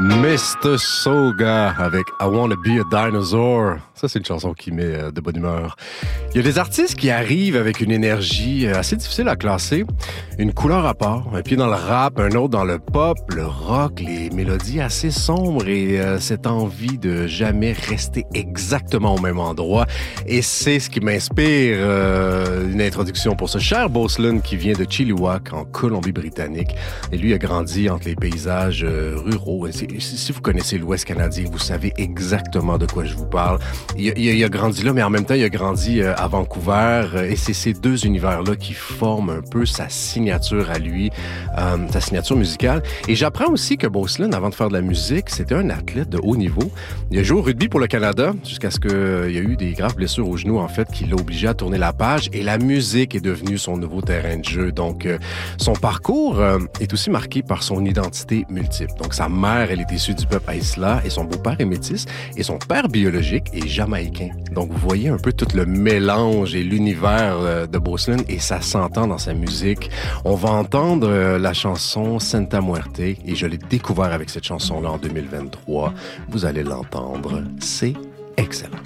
Mr. Soga avec I Wanna Be a Dinosaur. Ça, c'est une chanson qui met de bonne humeur. Il y a des artistes qui arrivent avec une énergie assez difficile à classer, une couleur à part, un pied dans le rap, un autre dans le pop, le rock, les mélodies assez sombres et cette envie de jamais rester exactement au même endroit. Et c'est ce qui m'inspire une introduction pour ce cher Boselan qui vient de Chilliwack, en Colombie-Britannique. Et lui a grandi entre les paysages ruraux. Si vous connaissez l'Ouest canadien, vous savez exactement de quoi je vous parle. Il a grandi là, mais en même temps, il a grandi à Vancouver. Et c'est ces deux univers-là qui forment un peu sa signature à lui, sa signature musicale. Et j'apprends aussi que Boselan, avant de faire de la musique, c'était un athlète de haut niveau. Il a joué au rugby pour le Canada jusqu'à ce qu'il y ait eu des graves blessures au genou, en fait, qui l'a obligé à tourner la page. Et la musique est devenue son nouveau terrain de jeu. Donc, son parcours est aussi marqué par son identité multiple. Donc, sa mère, elle est issue du peuple Haïsla et son beau-père est métis et son père biologique est jamaïcain. Donc, vous voyez un peu tout le mélange et l'univers de Boselan et ça s'entend dans sa musique. On va entendre la chanson Santa Muerte et je l'ai découvert avec cette chanson-là en 2023. Vous allez l'entendre. C'est excellent.